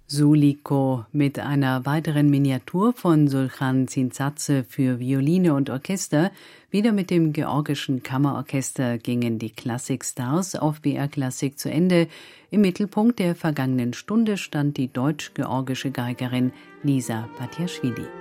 Suliko mit einer weiteren Miniatur von Sulhan Zintzadze für Violine und Orchester. Wieder mit dem Georgischen Kammerorchester gingen die Klassikstars auf BR Klassik zu Ende. Im Mittelpunkt der vergangenen Stunde stand die deutsch-georgische Geigerin Lisa Batiaschvili.